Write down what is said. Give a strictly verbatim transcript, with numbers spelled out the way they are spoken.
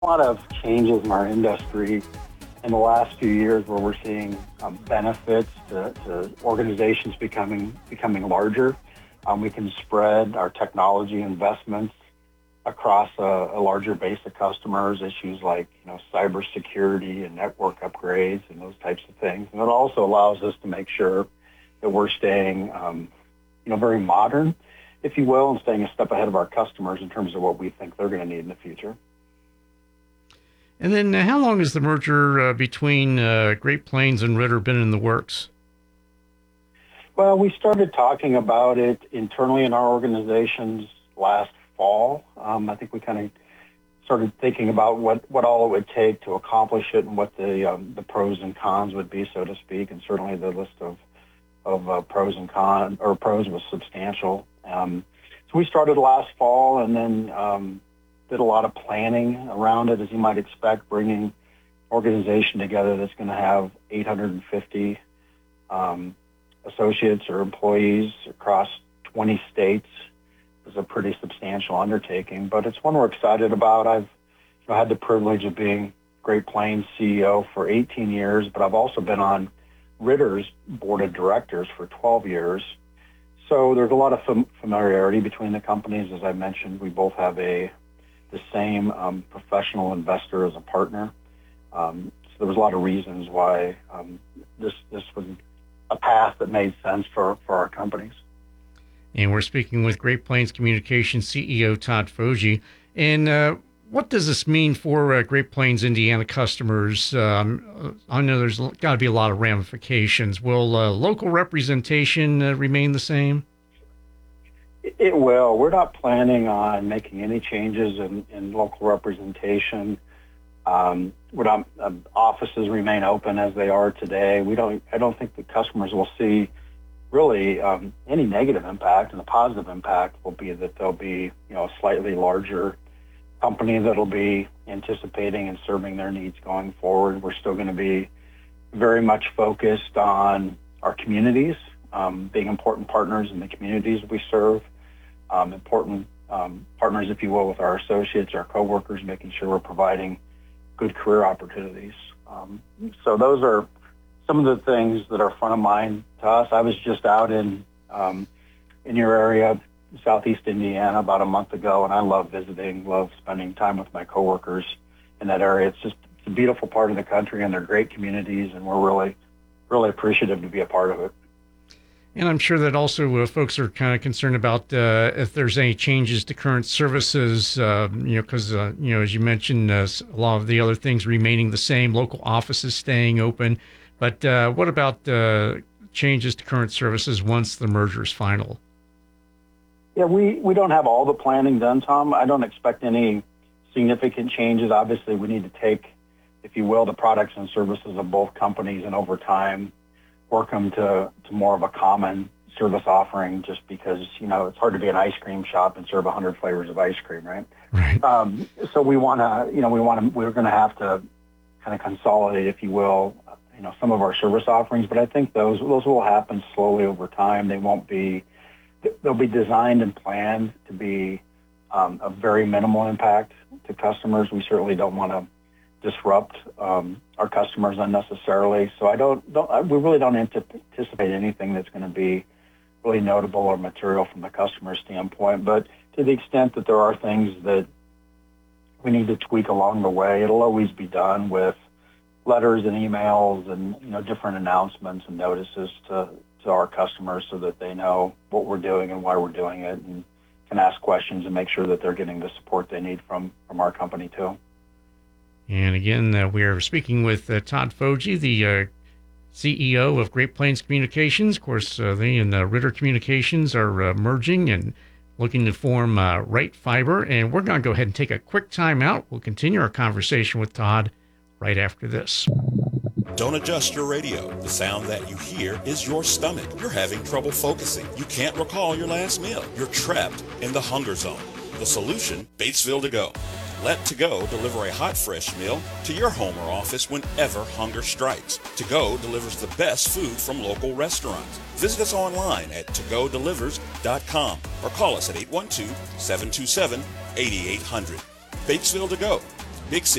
A lot of changes in our industry in the last few years where we're seeing um, benefits to, to organizations becoming becoming larger. Um, we can spread our technology investments across a, a larger base of customers, issues like you know cybersecurity and network upgrades and those types of things. And it also allows us to make sure that we're staying um, you know very modern, if you will, and staying a step ahead of our customers in terms of what we think they're going to need in the future. And then uh, how long has the merger uh, between uh, Great Plains and Ritter been in the works? Well, we started talking about it internally in our organizations last fall. Um, I think we kind of started thinking about what, what all it would take to accomplish it and what the um, the pros and cons would be, so to speak. And certainly the list of of uh, pros and cons or pros was substantial. Um, so we started last fall, and then um, did a lot of planning around it, as you might expect, bringing an organization together that's going to have eight hundred fifty um, associates or employees across twenty states. Is a pretty substantial undertaking, but it's one we're excited about. I've you know, had the privilege of being Great Plains C E O for eighteen years, but I've also been on Ritter's board of directors for twelve years. So there's a lot of fam- familiarity between the companies. As I mentioned, we both have a the same um, professional investor as a partner. Um, so there was a lot of reasons why um, this this was a path that made sense for, for our companies. And we're speaking with Great Plains Communications C E O Todd Foge. And uh, what does this mean for uh, Great Plains, Indiana customers? Um, I know there's got to be a lot of ramifications. Will uh, local representation uh, remain the same? It will. We're not planning on making any changes in, in local representation. Um, we're not, uh, offices remain open as they are today. We don't. I don't think the customers will see really um, any negative impact, and the positive impact will be that there'll be you know a slightly larger company that'll be anticipating and serving their needs going forward. We're still going to be very much focused on our communities, um, being important partners in the communities we serve. Um, important um, partners, if you will, with our associates, our coworkers, making sure we're providing good career opportunities. Um, so those are some of the things that are front of mind to us. I was just out in um, in your area, Southeast Indiana, about a month ago, and I love visiting, love spending time with my coworkers in that area. It's just it's a beautiful part of the country, and they're great communities, and we're really, really appreciative to be a part of it. And I'm sure that also uh, folks are kind of concerned about uh, if there's any changes to current services, uh, you know, because, uh, you know, as you mentioned, uh, a lot of the other things remaining the same, local offices staying open. But uh, what about uh, changes to current services once the merger is final? Yeah, we, we don't have all the planning done, Tom. I don't expect any significant changes. Obviously, we need to take, if you will, the products and services of both companies and over time work them to, to more of a common service offering, just because, you know, it's hard to be an ice cream shop and serve one hundred flavors of ice cream, right? Right. Um, so we want to, you know, we want to, we're going to have to kind of consolidate, if you will, you know, some of our service offerings, but I think those, those will happen slowly over time. They won't be, they'll be designed and planned to be um, a very minimal impact to customers. We certainly don't want to disrupt um, our customers unnecessarily. So I don't, don't I, we really don't anticipate anything that's going to be really notable or material from the customer standpoint. But to the extent that there are things that we need to tweak along the way, it'll always be done with letters and emails and you know different announcements and notices to, to our customers so that they know what we're doing and why we're doing it, and can ask questions and make sure that they're getting the support they need from, from our company too. And again, uh, we are speaking with uh, Todd Foge, the uh, C E O of Great Plains Communications. Of course, uh, they and uh, Ritter Communications are uh, merging and looking to form uh, Right Fiber. And we're going to go ahead and take a quick time out. We'll continue our conversation with Todd right after this. Don't adjust your radio. The sound that you hear is your stomach. You're having trouble focusing. You can't recall your last meal. You're trapped in the hunger zone. The solution, Batesville To Go. Let To Go deliver a hot, fresh meal to your home or office whenever hunger strikes. To Go delivers the best food from local restaurants. Visit us online at to go delivers dot com or call us at eight one two, seven two seven, eight eight zero zero. Batesville To Go. Big City